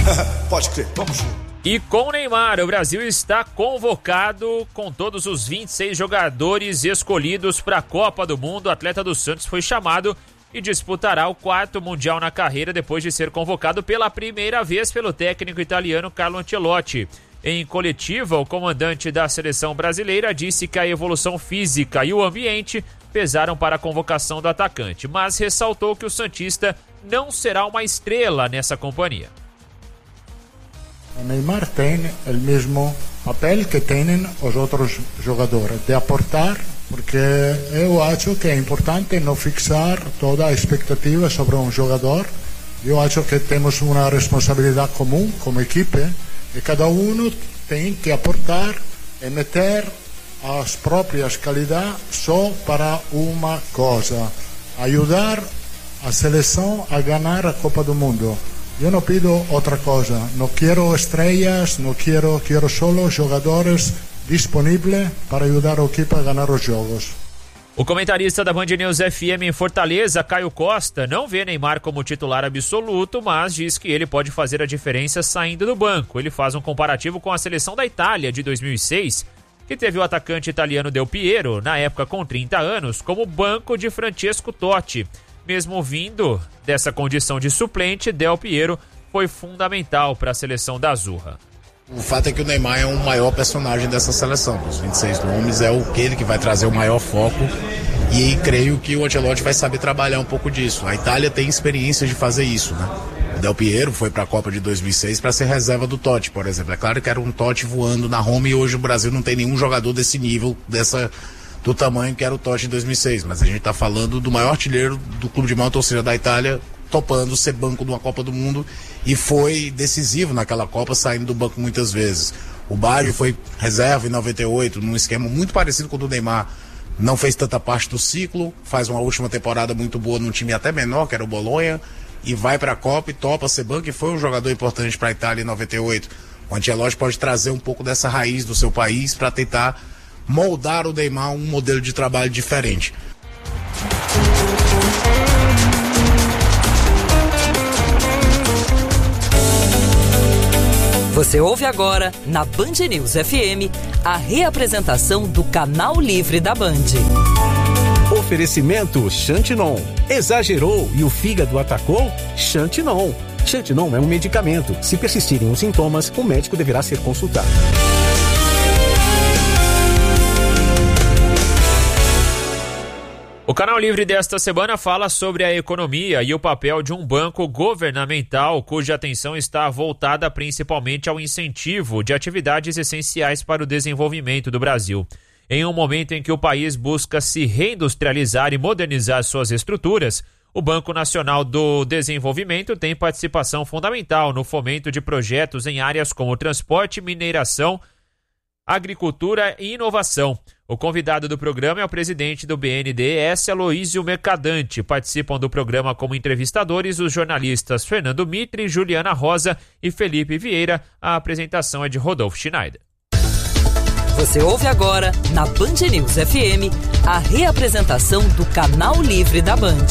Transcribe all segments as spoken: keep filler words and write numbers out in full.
Pode crer, vamos junto. E com o Neymar, o Brasil está convocado com todos os vinte e seis jogadores escolhidos para a Copa do Mundo. O atleta do Santos foi chamado e disputará o quarto Mundial na carreira depois de ser convocado pela primeira vez pelo técnico italiano Carlo Ancelotti. Em coletiva, o comandante da seleção brasileira disse que a evolução física e o ambiente pesaram para a convocação do atacante, mas ressaltou que o santista não será uma estrela nessa companhia. Neymar tem o mesmo papel que têm os outros jogadores, de aportar, porque eu acho que é importante não fixar toda a expectativa sobre um jogador. Eu acho que temos uma responsabilidade comum como equipe e cada um tem que aportar e meter as próprias qualidades só para uma coisa: ajudar a seleção a ganhar a Copa do Mundo. Eu não pido outra coisa, não quero estrelas, não quero, quero só jogadores disponíveis para ajudar a equipe a ganhar os jogos. O comentarista da Band News F M em Fortaleza, Caio Costa, não vê Neymar como titular absoluto, mas diz que ele pode fazer a diferença saindo do banco. Ele faz um comparativo com a seleção da Itália de dois mil e seis, que teve o atacante italiano Del Piero, na época com trinta anos, como banco de Francesco Totti. Mesmo vindo dessa condição de suplente, Del Piero foi fundamental para a seleção da Azurra. O fato é que o Neymar é o maior personagem dessa seleção. Dos vinte e seis nomes, é aquele que vai trazer o maior foco. E creio que o Ancelotti vai saber trabalhar um pouco disso. A Itália tem experiência de fazer isso, né? O Del Piero foi para a Copa de dois mil e seis para ser reserva do Totti, por exemplo. É claro que era um Totti voando na Roma e hoje o Brasil não tem nenhum jogador desse nível, dessa... do tamanho que era o Totti em dois mil e seis, mas a gente está falando do maior artilheiro do clube de maior torcida da Itália, topando ser banco de uma Copa do Mundo, e foi decisivo naquela Copa, saindo do banco muitas vezes. O Baggio foi reserva em noventa e oito, num esquema muito parecido com o do Neymar, não fez tanta parte do ciclo, faz uma última temporada muito boa num time até menor, que era o Bolonha, e vai para a Copa e topa ser banco, e foi um jogador importante para a Itália em noventa e oito. O Ancelotti pode trazer um pouco dessa raiz do seu país para tentar moldar o Neymar um modelo de trabalho diferente. Você ouve agora, na Band News F M, a reapresentação do Canal Livre da Band. Oferecimento Xantinon. Exagerou e o fígado atacou? Xantinon. Xantinon é um medicamento. Se persistirem os sintomas, o médico deverá ser consultado. O Canal Livre desta semana fala sobre a economia e o papel de um banco governamental cuja atenção está voltada principalmente ao incentivo de atividades essenciais para o desenvolvimento do Brasil. Em um momento em que o país busca se reindustrializar e modernizar suas estruturas, o Banco Nacional do Desenvolvimento tem participação fundamental no fomento de projetos em áreas como transporte, mineração, agricultura e inovação. O convidado do programa é o presidente do B N D E S, Aloísio Mercadante. Participam do programa como entrevistadores os jornalistas Fernando Mitre, Juliana Rosa e Felipe Vieira. A apresentação é de Rodolfo Schneider. Você ouve agora, na Band News F M, a reapresentação do Canal Livre da Band.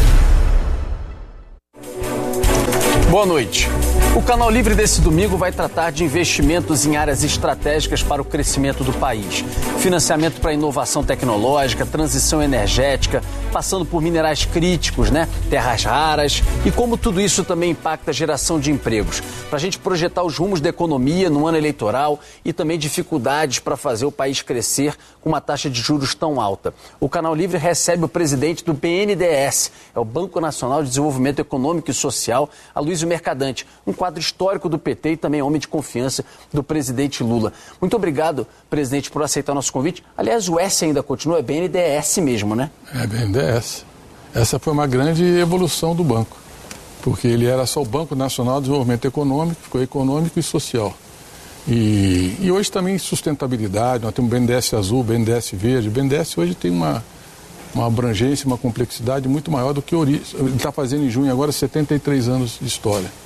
Boa noite. O Canal Livre desse domingo vai tratar de investimentos em áreas estratégicas para o crescimento do país. Financiamento para inovação tecnológica, transição energética, passando por minerais críticos, né? Terras raras e como tudo isso também impacta a geração de empregos. Para a gente projetar os rumos da economia no ano eleitoral e também dificuldades para fazer o país crescer com uma taxa de juros tão alta. O Canal Livre recebe o presidente do B N D E S, é o Banco Nacional de Desenvolvimento Econômico e Social, Aloísio Mercadante, um quadro histórico do P T e também homem de confiança do presidente Lula. Muito obrigado, presidente, por aceitar o nosso convite. Aliás, o S ainda continua, é B N D E S mesmo, né? É B N D E S. Essa foi uma grande evolução do banco, porque ele era só o Banco Nacional de Desenvolvimento Econômico, ficou econômico e social. E, e hoje também sustentabilidade, nós temos o B N D E S azul, B N D E S verde. O B N D E S hoje tem uma, uma abrangência, uma complexidade muito maior do que o Ori... ele está fazendo em junho agora setenta e três anos de história.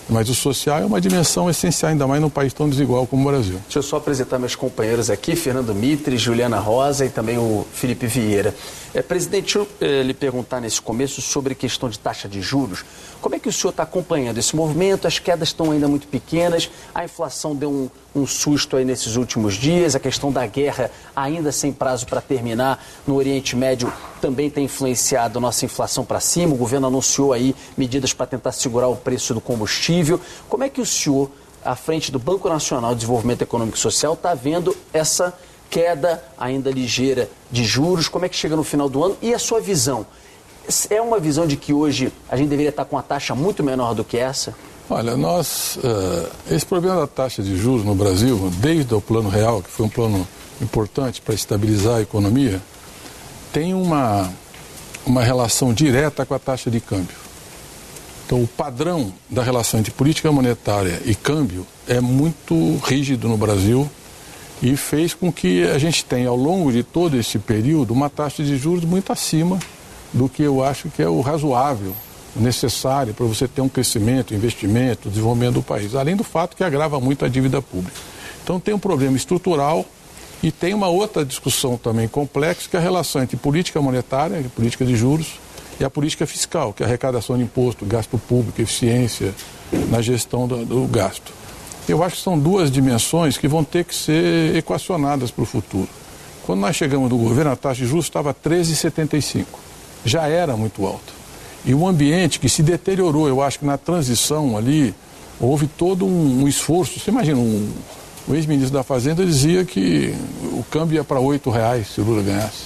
Mas o social é uma dimensão essencial, ainda mais num país tão desigual como o Brasil. Deixa eu só apresentar meus companheiros aqui, Fernando Mitre, Juliana Rosa e também o Felipe Vieira. É, presidente, deixa eu é, lhe perguntar nesse começo sobre a questão de taxa de juros. Como é que o senhor está acompanhando esse movimento? As quedas estão ainda muito pequenas, a inflação deu um, um susto aí nesses últimos dias, a questão da guerra ainda sem prazo para terminar no Oriente Médio também tem influenciado a nossa inflação para cima. O governo anunciou aí medidas para tentar segurar o preço do combustível. Como é que o senhor, à frente do Banco Nacional de Desenvolvimento Econômico e Social, está vendo essa queda ainda ligeira de juros? Como é que chega no final do ano? E a sua visão? É uma visão de que hoje a gente deveria estar com uma taxa muito menor do que essa? Olha, nós, uh, esse problema da taxa de juros no Brasil, desde o Plano Real, que foi um plano importante para estabilizar a economia, tem uma, uma relação direta com a taxa de câmbio. Então, o padrão da relação entre política monetária e câmbio é muito rígido no Brasil e fez com que a gente tenha, ao longo de todo esse período, uma taxa de juros muito acima do que eu acho que é o razoável, necessário para você ter um crescimento, investimento, desenvolvimento do país. Além do fato que agrava muito a dívida pública. Então tem um problema estrutural e tem uma outra discussão também complexa, que é a relação entre política monetária, política de juros, e a política fiscal, que é a arrecadação de imposto, gasto público, eficiência na gestão do, do gasto. Eu acho que são duas dimensões que vão ter que ser equacionadas para o futuro. Quando nós chegamos no governo, a taxa de juros estava treze vírgula setenta e cinco. Já era muito alta. E um ambiente que se deteriorou, eu acho que na transição ali, houve todo um, um esforço. Você imagina, um, o ex-ministro da Fazenda dizia que o câmbio ia para oito reais se o Lula ganhasse.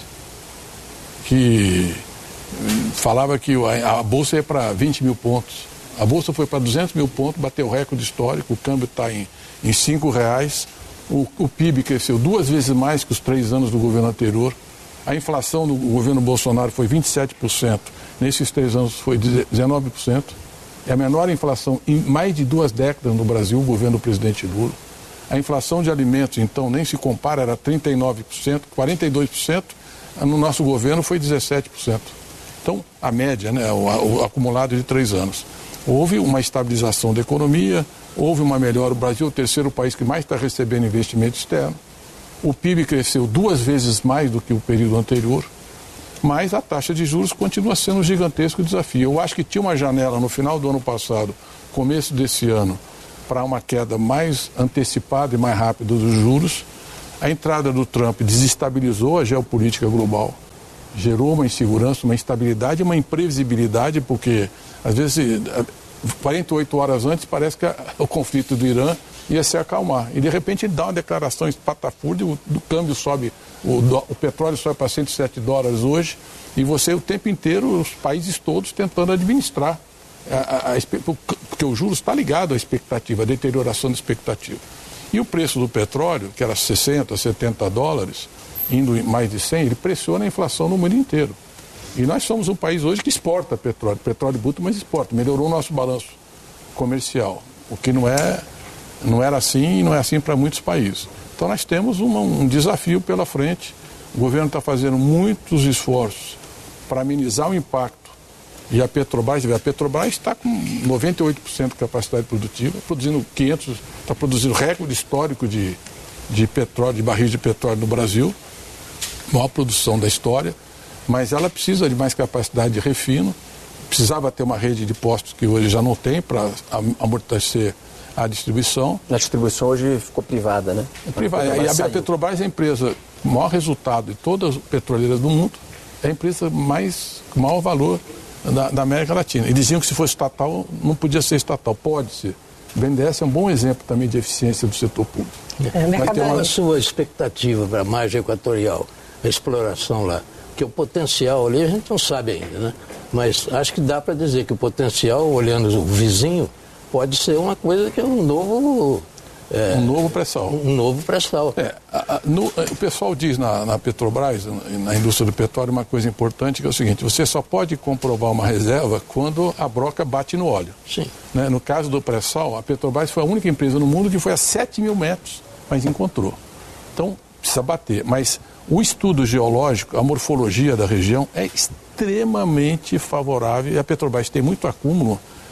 Que falava que a, a Bolsa ia para vinte mil pontos. A Bolsa foi para duzentos mil pontos, bateu o recorde histórico, o câmbio está em, em cinco reais. O, o P I B cresceu duas vezes mais que os três anos do governo anterior. A inflação do governo Bolsonaro foi vinte e sete por cento, nesses três anos foi dezenove por cento. É a menor inflação em mais de duas décadas no Brasil, o governo do presidente Lula. A inflação de alimentos, então, nem se compara, era trinta e nove por cento, quarenta e dois por cento, no nosso governo foi dezessete por cento. Então, a média, né, o, o acumulado de três anos. Houve uma estabilização da economia, houve uma melhora. O Brasil é o terceiro país que mais está recebendo investimento externo. O P I B cresceu duas vezes mais do que o período anterior, mas a taxa de juros continua sendo um gigantesco desafio. Eu acho que tinha uma janela no final do ano passado, começo desse ano, para uma queda mais antecipada e mais rápida dos juros. A entrada do Trump desestabilizou a geopolítica global, gerou uma insegurança, uma instabilidade, uma imprevisibilidade, porque às vezes quarenta e oito horas antes parece que o conflito do Irã ia se acalmar. E de repente ele dá uma declaração espatafúrdia, o, o câmbio sobe, o, o petróleo sobe para cento e sete dólares hoje, e você o tempo inteiro, os países todos tentando administrar, a, a, a, porque o juros está ligado à expectativa, à deterioração da expectativa. E o preço do petróleo, que era sessenta, setenta dólares, indo em mais de cem, ele pressiona a inflação no mundo inteiro. E nós somos um país hoje que exporta petróleo, petróleo bruto, mas exporta, melhorou o nosso balanço comercial, o que não é... Não era assim e não é assim para muitos países. Então nós temos uma, um desafio pela frente. O governo está fazendo muitos esforços para amenizar o impacto. E a Petrobras, a Petrobras está com noventa e oito por cento de capacidade produtiva, produzindo quinhentos, está produzindo recorde histórico de, de petróleo, de barris de petróleo no Brasil, maior produção da história, mas ela precisa de mais capacidade de refino, precisava ter uma rede de postos que hoje já não tem para amortecer a distribuição. A distribuição hoje ficou privada, né? É privada. E a Petrobras é a empresa com maior resultado de todas as petroleiras do mundo, é a empresa mais, com maior valor da, da América Latina. E diziam que se fosse estatal, não podia ser estatal. Pode ser. O B N D E S é um bom exemplo também de eficiência do setor público. É, qual uma... a sua expectativa para a margem equatorial, a exploração lá? Porque o potencial ali a gente não sabe ainda, né? Mas acho que dá para dizer que o potencial, olhando o vizinho, pode ser uma coisa que é um novo... É, um novo pré-sal. Um novo pré-sal. É, a, a, no, o pessoal diz na, na Petrobras, na indústria do petróleo, uma coisa importante, que é o seguinte: você só pode comprovar uma reserva quando a broca bate no óleo. Sim. Né? No caso do pré-sal, a Petrobras foi a única empresa no mundo que foi a sete mil metros, mas encontrou. Então, precisa bater. Mas o estudo geológico, a morfologia da região é extremamente favorável, e a Petrobras tem muito acúmulo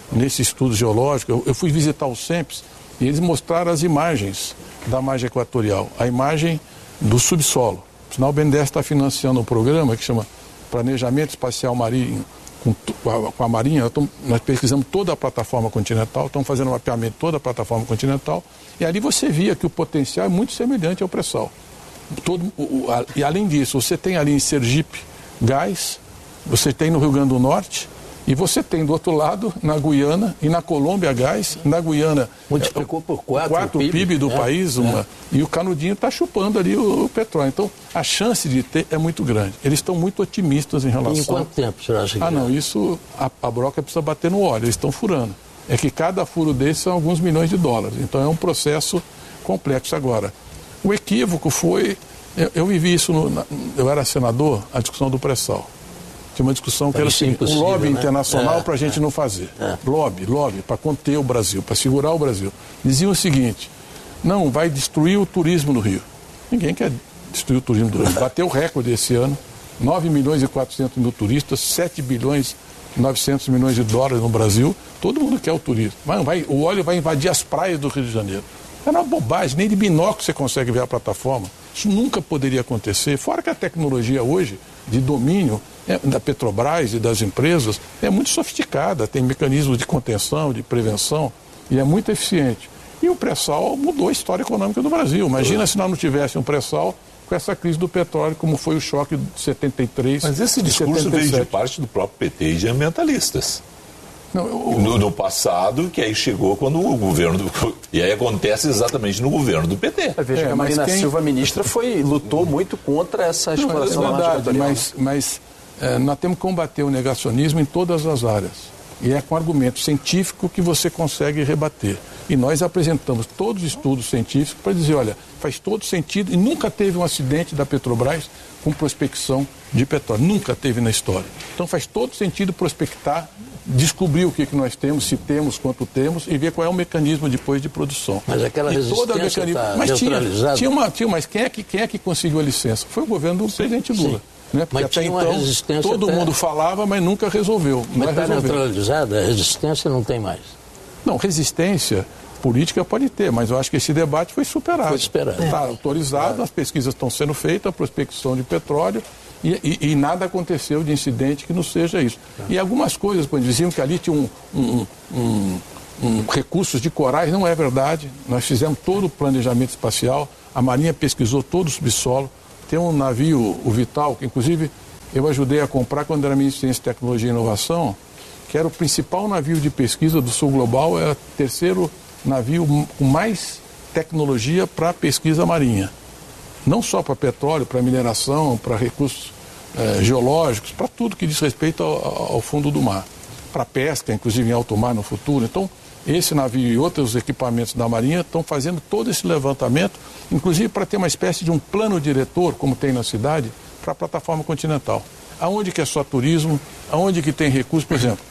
nesse estudo geológico. Eu, eu fui visitar o SEMPES e eles mostraram as imagens da margem equatorial, a imagem do subsolo. Afinal, o B N D E S está financiando um programa que chama Planejamento Espacial Marinho com, com a Marinha. Nós, tamo, nós pesquisamos toda a plataforma continental, estamos fazendo um mapeamento de toda a plataforma continental, e ali você via que o potencial é muito semelhante ao pré-sal. Todo, o, a, e além disso, você tem ali em Sergipe gás, você tem no Rio Grande do Norte, e você tem do outro lado, na Guiana e na Colômbia gás, na Guiana multiplicou por quatro, quatro o P I B do é, país, uma, é. E o canudinho está chupando ali o, o petróleo. Então, a chance de ter é muito grande. Eles estão muito otimistas em relação... E em quanto tempo será que... Ah, não, isso, a, a broca precisa bater no óleo, eles estão furando. É que cada furo desse são alguns milhões de dólares. Então, é um processo complexo. Agora, o equívoco foi... Eu, eu vivi isso, no, na, eu era senador, a discussão do pré-sal. Tinha uma discussão que era assim, o lobby né? internacional é, para a gente é, não fazer. É. Lobby, lobby, para conter o Brasil, para segurar o Brasil. Diziam o seguinte, não, vai destruir o turismo do Rio. Ninguém quer destruir o turismo do Rio. Bateu o recorde esse ano, nove milhões e quatrocentos mil turistas, sete bilhões e novecentos milhões de dólares no Brasil. Todo mundo quer o turismo. Mas vai, o óleo vai invadir as praias do Rio de Janeiro. É uma bobagem, nem de binóculo você consegue ver a plataforma. Isso nunca poderia acontecer. Fora que a tecnologia hoje, de domínio é, da Petrobras e das empresas, é muito sofisticada, tem mecanismos de contenção, de prevenção, e é muito eficiente. E o pré-sal mudou a história econômica do Brasil. Imagina se nós não tivéssemos um pré-sal com essa crise do petróleo, como foi o choque de setenta e três. Mas esse discurso veio de parte do próprio P T e de ambientalistas. Não, eu... no, no passado, que aí chegou quando o governo... Do, e aí acontece exatamente no governo do P T. Veja é, que a Marina quem... Silva, ministra, foi, lutou muito contra essa exploração não, é verdade, mas, mas é, nós temos que combater o negacionismo em todas as áreas. E é com argumento científico que você consegue rebater. E nós apresentamos todos os estudos científicos para dizer, olha, faz todo sentido, e nunca teve um acidente da Petrobras com prospecção de petróleo. Nunca teve na história. Então faz todo sentido prospectar, descobrir o que, que nós temos, se temos, quanto temos, e ver qual é o mecanismo depois de produção. Mas aquela e resistência mecanismo... está mas neutralizada? Tinha, tinha uma, tinha, mas quem é, que, quem é que conseguiu a licença? Foi o governo do sim, presidente Lula. Né? Porque mas até tinha uma então, resistência todo até... mundo falava, mas nunca resolveu. Mas está neutralizada? A resistência não tem mais? Não, resistência política pode ter, mas eu acho que esse debate foi superado. Foi superado. Está autorizado, é. As pesquisas estão sendo feitas, a prospecção de petróleo, e, e, e nada aconteceu de incidente que não seja isso. É. E algumas coisas, quando diziam que ali tinha um, um, um, um recursos de corais, não é verdade. Nós fizemos todo o planejamento espacial, a Marinha pesquisou todo o subsolo. Tem um navio, o Vital, que inclusive eu ajudei a comprar quando era ministro de Ciência, Tecnologia e Inovação, que era o principal navio de pesquisa do Sul Global, era o terceiro navio com mais tecnologia para pesquisa marinha. Não só para petróleo, para mineração, para recursos eh, geológicos, para tudo que diz respeito ao, ao fundo do mar. Para pesca, inclusive em alto mar no futuro. Então, esse navio e outros equipamentos da Marinha estão fazendo todo esse levantamento, inclusive para ter uma espécie de um plano diretor, como tem na cidade, para a plataforma continental. Aonde que é só turismo, aonde que tem recursos, por exemplo.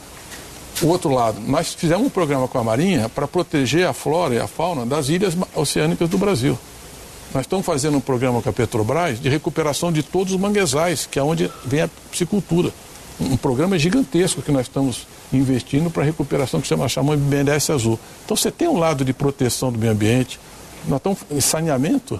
O outro lado, nós fizemos um programa com a Marinha para proteger a flora e a fauna das ilhas oceânicas do Brasil. Nós estamos fazendo um programa com a Petrobras de recuperação de todos os manguezais, que é onde vem a piscicultura. Um programa gigantesco que nós estamos investindo para a recuperação que chama, chamamos de B N D E S Azul. Então você tem um lado de proteção do meio ambiente, nós estamos em saneamento,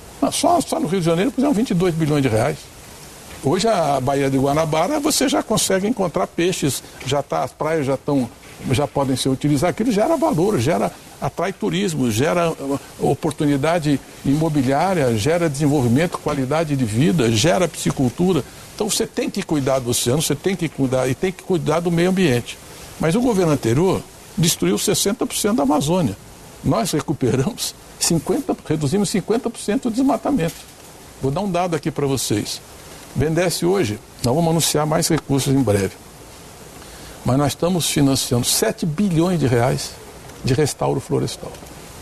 só, só no Rio de Janeiro pusemos vinte e dois bilhões de reais. Hoje a Baía de Guanabara você já consegue encontrar peixes, já tá, as praias já estão, já podem ser utilizadas, aquilo gera valor, gera, atrai turismo, gera oportunidade imobiliária, gera desenvolvimento, qualidade de vida, gera piscicultura. Então você tem que cuidar do oceano, você tem que cuidar e tem que cuidar do meio ambiente. Mas o governo anterior destruiu sessenta por cento da Amazônia. Nós recuperamos cinquenta por cento, reduzimos cinquenta por cento do desmatamento. Vou dar um dado aqui para vocês. B N D E S hoje, nós vamos anunciar mais recursos em breve. Mas nós estamos financiando sete bilhões de reais de restauro florestal.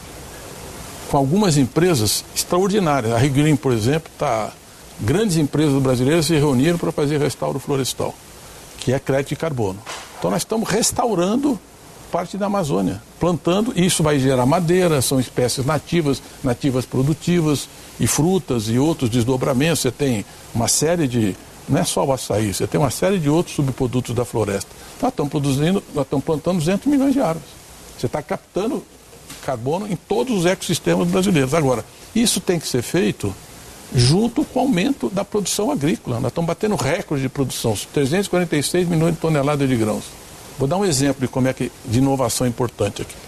Com algumas empresas extraordinárias. A Rio Green, por exemplo, está... Grandes empresas brasileiras se reuniram para fazer restauro florestal, que é crédito de carbono. Então nós estamos restaurando parte da Amazônia, plantando, e isso vai gerar madeira, são espécies nativas, nativas produtivas, e frutas e outros desdobramentos. Você tem uma série de, não é só o açaí, você tem uma série de outros subprodutos da floresta. Nós estamos produzindo, nós estamos plantando duzentos milhões de árvores. Você está captando carbono em todos os ecossistemas brasileiros. Agora, isso tem que ser feito junto com o aumento da produção agrícola. Nós estamos batendo recorde de produção, trezentos e quarenta e seis milhões de toneladas de grãos. Vou dar um exemplo de como é que de inovação importante aqui.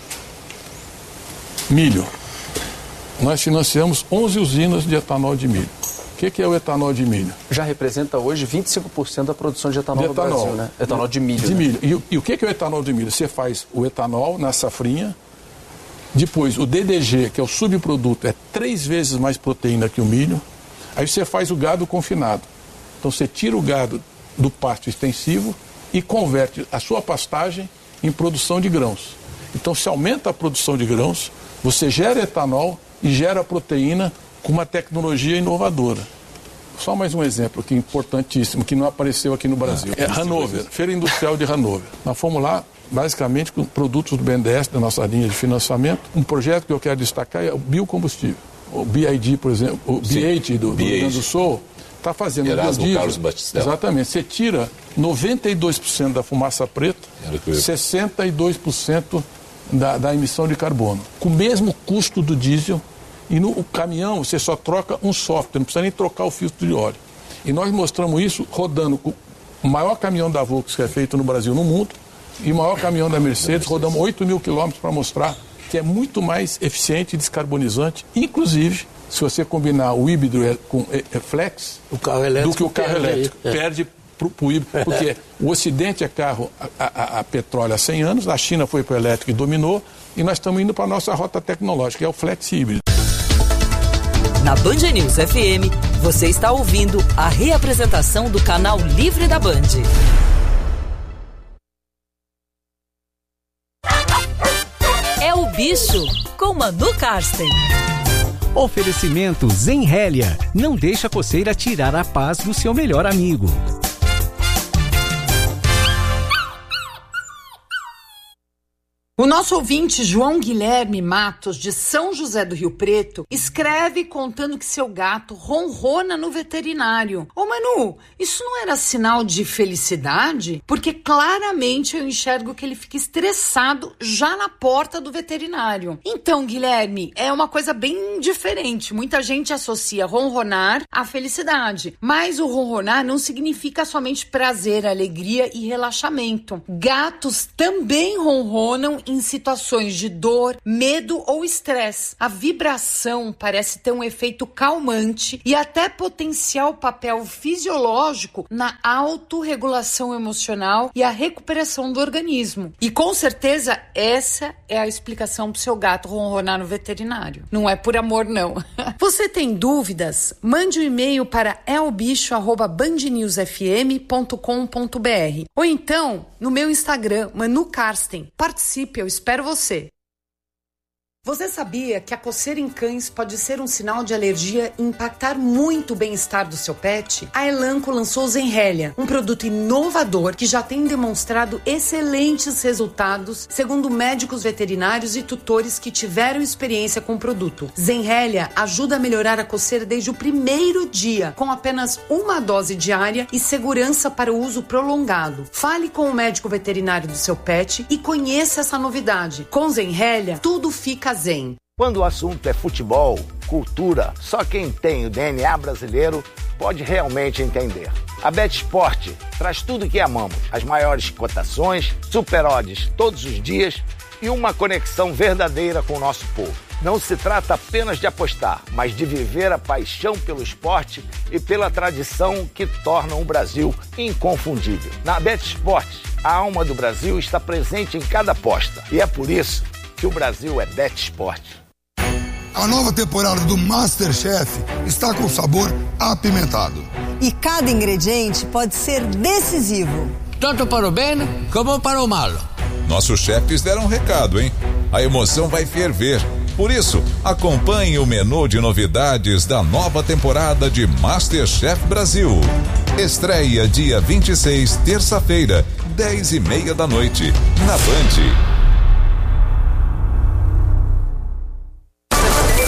Milho. Nós financiamos onze usinas de etanol de milho. O que, que é o etanol de milho? Já representa hoje vinte e cinco por cento da produção de etanol, de etanol no Brasil, né? Etanol de milho. De né? milho. E, e o que, que é o etanol de milho? Você faz o etanol na safrinha, depois o D D G, que é o subproduto, é três vezes mais proteína que o milho, aí você faz o gado confinado. Então você tira o gado do pasto extensivo e converte a sua pastagem em produção de grãos. Então se aumenta a produção de grãos, você gera etanol e gera proteína com uma tecnologia inovadora. Só mais um exemplo aqui importantíssimo, que não apareceu aqui no Brasil. É Hanover, Feira Industrial de Hanover. Nós fomos lá, basicamente, com produtos do B N D E S, da nossa linha de financiamento. Um projeto que eu quero destacar é o biocombustível. O B I D, por exemplo, o B H do, do Rio Grande do Sul, está fazendo Erasmo Carlos Batistella. Exatamente. Você tira noventa e dois por cento da fumaça preta, sessenta e dois por cento da, da emissão de carbono. Com o mesmo custo do diesel, e no o caminhão você só troca um software, não precisa nem trocar o filtro de óleo. E nós mostramos isso rodando com o maior caminhão da Volkswagen que é feito no Brasil, no mundo, e o maior caminhão da Mercedes, rodamos oito mil quilômetros para mostrar que é muito mais eficiente e descarbonizante, inclusive, se você combinar o híbrido com é, flex, o carro elétrico do que o carro perde, elétrico, é. perde para o híbrido, porque o Ocidente é carro a, a, a petróleo há cem anos, a China foi para o elétrico e dominou, e nós estamos indo para a nossa rota tecnológica, que é o flex híbrido. Na Band News F M, você está ouvindo a reapresentação do Canal Livre da Band. É o Bicho, com Manu Karsten. Oferecimento Zenrélia. Não deixa a coceira tirar a paz do seu melhor amigo. O nosso ouvinte João Guilherme Matos, de São José do Rio Preto, escreve contando que seu gato ronrona no veterinário. Ô Manu, isso não era sinal de felicidade? Porque claramente eu enxergo que ele fica estressado já na porta do veterinário. Então, Guilherme, é uma coisa bem diferente. Muita gente associa ronronar à felicidade, mas o ronronar não significa somente prazer, alegria e relaxamento. Gatos também ronronam em situações de dor, medo ou estresse. A vibração parece ter um efeito calmante e até potencial papel fisiológico na autorregulação emocional e a recuperação do organismo. E com certeza essa é a explicação para o seu gato ronronar no veterinário. Não é por amor, não. Você tem dúvidas? Mande um e-mail para elbicho arroba band news f m ponto com ponto b r ou então no meu Instagram, Manu Karsten. Participe, eu espero você. Você sabia que a coceira em cães pode ser um sinal de alergia e impactar muito o bem-estar do seu pet? A Elanco lançou Zenrélia, um produto inovador que já tem demonstrado excelentes resultados, segundo médicos veterinários e tutores que tiveram experiência com o produto. Zenrélia ajuda a melhorar a coceira desde o primeiro dia, com apenas uma dose diária e segurança para o uso prolongado. Fale com o médico veterinário do seu pet e conheça essa novidade. Com Zenrélia, tudo fica zen. Quando o assunto é futebol, cultura, só quem tem o D N A brasileiro pode realmente entender. A BetSport traz tudo o que amamos, as maiores cotações, super odds todos os dias e uma conexão verdadeira com o nosso povo. Não se trata apenas de apostar, mas de viver a paixão pelo esporte e pela tradição que tornam o Brasil inconfundível. Na BetSport, a alma do Brasil está presente em cada aposta e é por isso que o Brasil é BetSport. A nova temporada do MasterChef está com sabor apimentado. E cada ingrediente pode ser decisivo. Tanto para o bem como para o mal. Nossos chefes deram um recado, hein? A emoção vai ferver. Por isso, acompanhe o menu de novidades da nova temporada de MasterChef Brasil. Estreia dia vinte e seis, terça-feira, dez e meia da noite, na Band.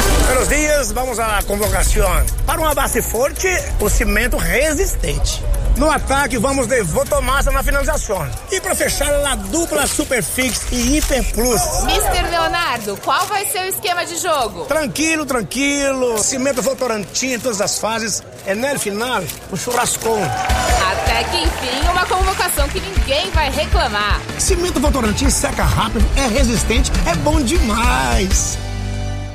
Buenos días, vamos à convocação. Para uma base forte, o cimento resistente. No ataque, vamos de Votomassa na finalização. E para fechar, a dupla Superfix e Hiper Plus. mister Leonardo, qual vai ser o esquema de jogo? Tranquilo, tranquilo. Cimento Votorantim em todas as fases. É no final, o churrascão. Até que enfim, uma convocação que ninguém vai reclamar. Cimento Votorantim seca rápido, é resistente, é bom demais.